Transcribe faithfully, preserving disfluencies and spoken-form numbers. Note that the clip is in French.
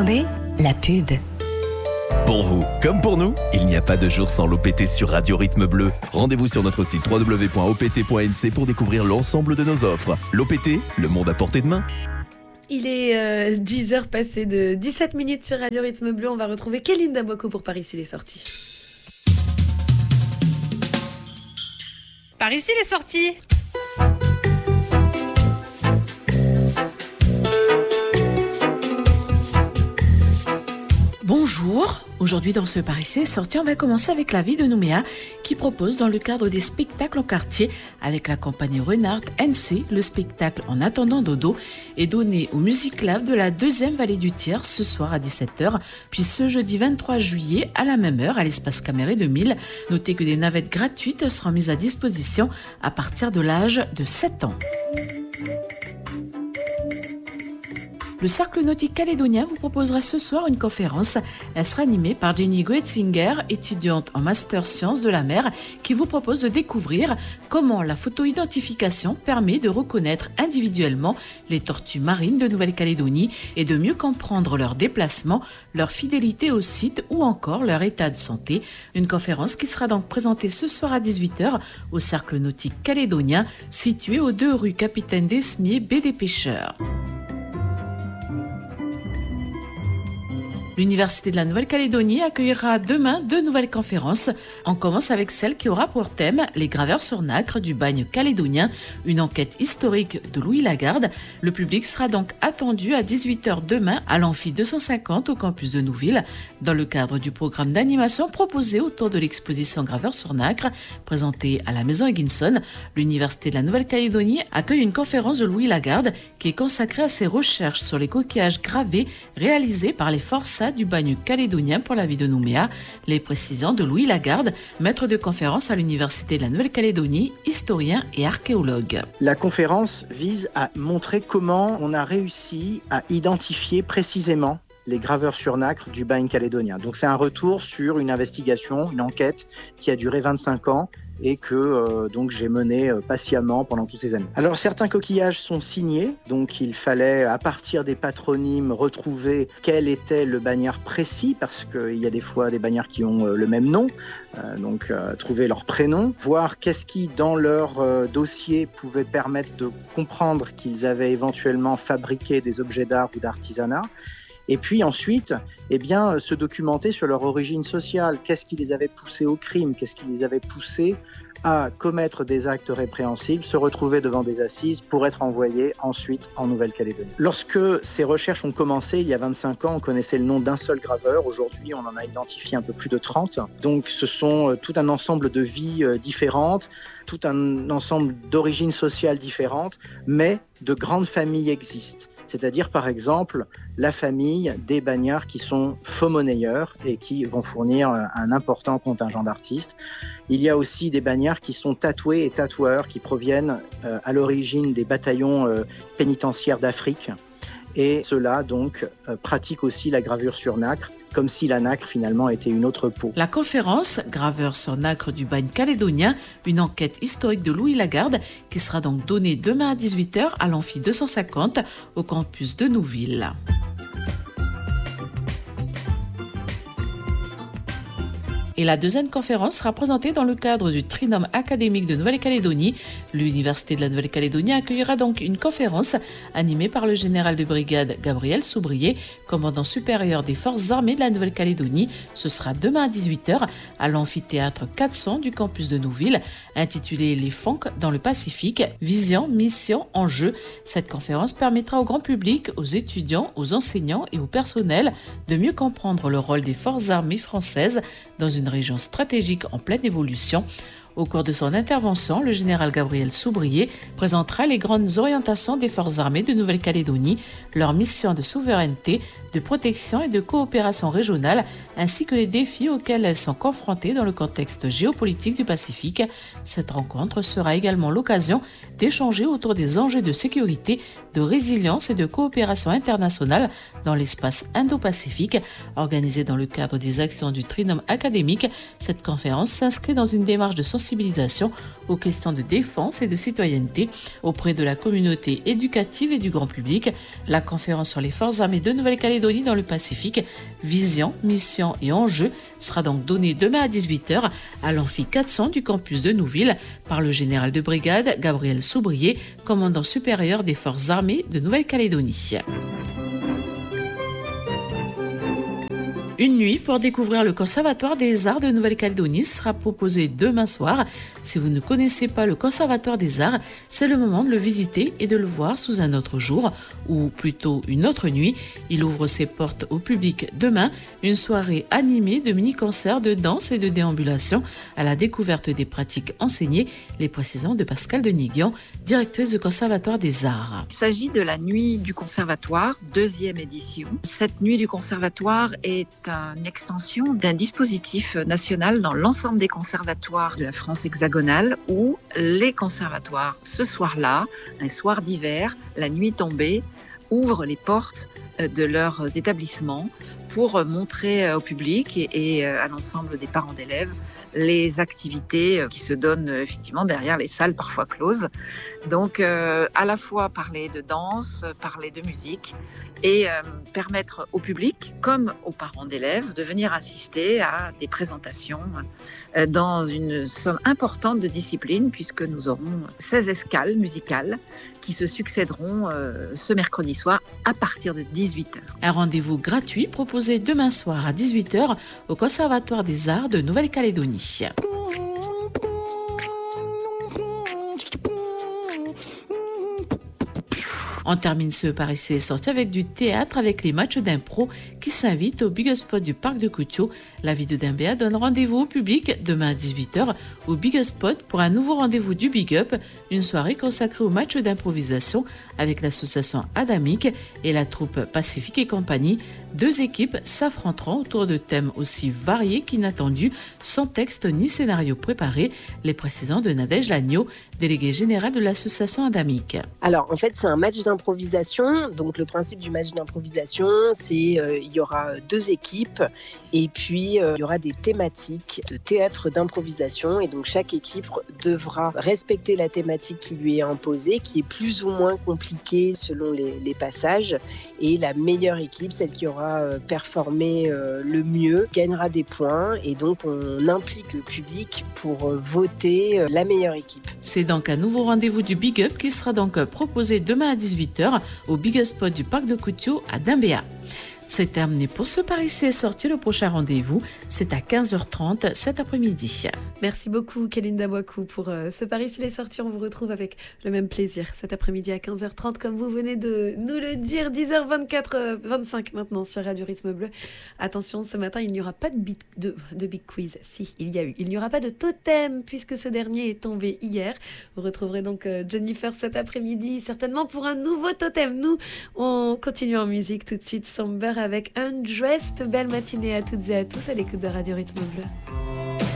B, la pub. Pour vous, comme pour nous, il n'y a pas de jour sans l'O P T sur Radio Rythme Bleu. Rendez-vous sur notre site w w w point o p t point n c pour découvrir l'ensemble de nos offres. L'O P T, le monde à portée de main. Il est euh, dix heures passées de dix-sept minutes sur Radio Rythme Bleu. On va retrouver Kéline Dabouakou pour Par ici les sorties. Par ici les sorties. Bonjour, aujourd'hui dans ce Par ici les sorties, on va commencer avec la vie de Nouméa qui propose dans le cadre des spectacles en quartier avec la compagnie Renard N C, le spectacle En attendant Dodo est donné au Music Lab de la deuxième vallée du Tiers ce soir à dix-sept heures, puis ce jeudi vingt-trois juillet à la même heure à l'espace Caméré de Mille. Notez que des navettes gratuites seront mises à disposition à partir de l'âge de sept ans. Le Cercle nautique calédonien vous proposera ce soir une conférence. Elle sera animée par Jenny Goetzinger, étudiante en Master Sciences de la mer, qui vous propose de découvrir comment la photo-identification permet de reconnaître individuellement les tortues marines de Nouvelle-Calédonie et de mieux comprendre leur déplacement, leur fidélité au site ou encore leur état de santé. Une conférence qui sera donc présentée ce soir à dix-huit heures au Cercle nautique calédonien, situé aux deux rue Capitaine Desmier, baie des Pêcheurs. L'Université de la Nouvelle-Calédonie accueillera demain deux nouvelles conférences. On commence avec celle qui aura pour thème les graveurs sur nacre du bagne calédonien, une enquête historique de Louis Lagarde. Le public sera donc attendu à dix-huit heures demain à l'amphi deux cent cinquante au campus de Nouville, dans le cadre du programme d'animation proposé autour de l'exposition graveurs sur nacre, présentée à la Maison Higginson. L'Université de la Nouvelle-Calédonie accueille une conférence de Louis Lagarde qui est consacrée à ses recherches sur les coquillages gravés réalisés par les forçats du bagne calédonien pour la vie de Nouméa. Les précisions de Louis Lagarde, maître de conférence à l'Université de la Nouvelle-Calédonie, historien et archéologue. La conférence vise à montrer comment on a réussi à identifier précisément les graveurs sur nacre du bagne calédonien. Donc c'est un retour sur une investigation, une enquête qui a duré vingt-cinq ans et que euh, donc j'ai mené euh, patiemment pendant toutes ces années. Alors certains coquillages sont signés, donc il fallait à partir des patronymes retrouver quel était le bagnard précis, parce qu'il y a des fois des bagnards qui ont euh, le même nom, euh, donc euh, trouver leur prénom, voir qu'est-ce qui dans leur euh, dossier pouvait permettre de comprendre qu'ils avaient éventuellement fabriqué des objets d'art ou d'artisanat. Et puis ensuite, eh bien, se documenter sur leur origine sociale. Qu'est-ce qui les avait poussés au crime? Qu'est-ce qui les avait poussés à commettre des actes répréhensibles, se retrouver devant des assises pour être envoyés ensuite en Nouvelle-Calédonie. Lorsque ces recherches ont commencé, il y a vingt-cinq ans, on connaissait le nom d'un seul graveur. Aujourd'hui, on en a identifié un peu plus de trente. Donc, ce sont tout un ensemble de vies différentes, tout un ensemble d'origines sociales différentes, mais de grandes familles existent. C'est-à-dire, par exemple, la famille des bagnards qui sont faux-monnayeurs et qui vont fournir un important contingent d'artistes. Il y a aussi des bagnards qui sont tatoués et tatoueurs qui proviennent euh, à l'origine des bataillons euh, pénitentiaires d'Afrique. Et ceux-là, donc, euh, pratiquent aussi la gravure sur nacre, comme si la nacre finalement était une autre peau. La conférence Graveurs sur nacre du bagne calédonien, une enquête historique de Louis Lagarde, qui sera donc donnée demain à dix-huit heures à l'amphi deux cent cinquante au campus de Nouville. Et la deuxième conférence sera présentée dans le cadre du Trinôme académique de Nouvelle-Calédonie. L'Université de la Nouvelle-Calédonie accueillera donc une conférence animée par le général de brigade Gabriel Soubrier, commandant supérieur des forces armées de la Nouvelle-Calédonie. Ce sera demain à dix-huit heures à l'amphithéâtre quatre cents du campus de Nouville, intitulée Les F O N C dans le Pacifique, vision, mission, enjeu. Cette conférence permettra au grand public, aux étudiants, aux enseignants et au personnel de mieux comprendre le rôle des forces armées françaises dans une région stratégique en pleine évolution. Au cours de son intervention, le général Gabriel Soubrier présentera les grandes orientations des forces armées de Nouvelle-Calédonie, leur mission de souveraineté, de protection et de coopération régionale, ainsi que les défis auxquels elles sont confrontées dans le contexte géopolitique du Pacifique. Cette rencontre sera également l'occasion d'échanger autour des enjeux de sécurité, de résilience et de coopération internationale dans l'espace Indo-Pacifique. Organisée dans le cadre des actions du Trinôme académique, cette conférence s'inscrit dans une démarche de sensibilisation sensibilisation aux questions de défense et de citoyenneté auprès de la communauté éducative et du grand public. La conférence sur les forces armées de Nouvelle-Calédonie dans le Pacifique, vision, mission et enjeux sera donc donnée demain à dix-huit heures à l'amphi quatre cents du campus de Nouville par le général de brigade Gabriel Soubrier, commandant supérieur des forces armées de Nouvelle-Calédonie. Une nuit pour découvrir le Conservatoire des Arts de Nouvelle-Calédonie sera proposée demain soir. Si vous ne connaissez pas le Conservatoire des Arts, c'est le moment de le visiter et de le voir sous un autre jour, ou plutôt une autre nuit. Il ouvre ses portes au public demain, une soirée animée de mini-concerts de danse et de déambulation à la découverte des pratiques enseignées. Les précisions de Pascal Deniguian, directrice du Conservatoire des Arts. Il s'agit de la Nuit du Conservatoire, deuxième édition. Cette Nuit du Conservatoire est une extension d'un dispositif national dans l'ensemble des conservatoires de la France hexagonale où les conservatoires, ce soir-là, un soir d'hiver, la nuit tombée, ouvrent les portes de leurs établissements pour montrer au public et à l'ensemble des parents d'élèves les activités qui se donnent effectivement derrière les salles parfois closes. Donc euh, à la fois parler de danse, parler de musique et euh, permettre au public comme aux parents d'élèves de venir assister à des présentations euh, dans une somme importante de disciplines puisque nous aurons seize escales musicales qui se succéderont euh, ce mercredi soir à partir de dix-huit heures. Un rendez-vous gratuit proposé demain soir à dix-huit heures au Conservatoire des Arts de Nouvelle-Calédonie. On termine ce Paris c'est sorti avec du théâtre avec les matchs d'impro qui s'invitent au Big Up Spot du parc de Coutio. La ville de Dimbéa donne rendez-vous au public demain à dix-huit heures au Big Up Spot pour un nouveau rendez-vous du Big Up, une soirée consacrée aux matchs d'improvisation avec l'association Adamique et la troupe Pacifique et compagnie. Deux équipes s'affronteront autour de thèmes aussi variés qu'inattendus, sans texte ni scénario préparé. Les précisions de Nadège Lagneau, déléguée générale de l'association Adamique. Alors en fait c'est un match d'improvisation. Donc le principe du match d'improvisation, c'est euh, il y aura deux équipes et puis euh, il y aura des thématiques de théâtre d'improvisation et donc chaque équipe devra respecter la thématique qui lui est imposée, qui est plus ou moins compliquée selon les, les passages, et la meilleure équipe, celle qui aura euh, performé euh, le mieux, gagnera des points et donc on implique le public pour euh, voter euh, la meilleure équipe. C'est donc un nouveau rendez-vous du Big Up qui sera donc proposé demain à dix-huit heures au Big Up Spot du parc de Coutio à Dimbéa. C'est terminé pour ce Paris c'est sorti. Le prochain rendez-vous, c'est à quinze heures trente cet après-midi. Merci beaucoup, Kéline Dabouakou, pour euh, ce Paris c'est sorti. On vous retrouve avec le même plaisir cet après-midi à quinze heures trente, comme vous venez de nous le dire. dix heures vingt-quatre, euh, vingt-cinq maintenant sur Radio Rythme Bleu. Attention, ce matin, il n'y aura pas de, big, de, de big quiz. Si, il y a eu. Il n'y aura pas de totem, puisque ce dernier est tombé hier. Vous retrouverez donc euh, Jennifer cet après-midi, certainement pour un nouveau totem. Nous, on continue en musique tout de suite. Somber avec Undressed. Belle matinée à toutes et à tous à l'écoute de Radio Rythme Bleu.